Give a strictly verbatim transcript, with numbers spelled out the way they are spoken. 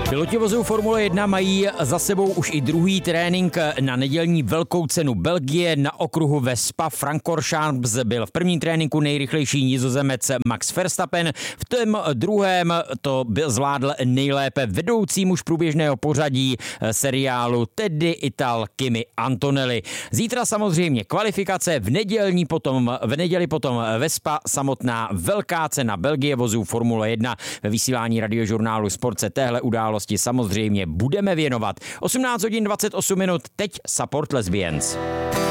Piloti vozů Formule jedna mají za sebou už i druhý trénink na nedělní velkou cenu Belgie na okruhu ve Spa-Francorchamps. Byl v prvním tréninku nejrychlejší Nizozemec Max Verstappen, v tom druhém to byl zvládl nejlépe vedoucí muž průběžného pořadí seriálu, tedy Ital Kimi Antonelli. Zítra samozřejmě kvalifikace, v nedělní potom, v neděli potom ve Spa samotná velká cena Belgie vozů Formule jedna. Ve vysílání radiožurnálu Sport se téhle události samozřejmě budeme věnovat. osmnáct hodin dvacet osm minut, teď Support Lesbians.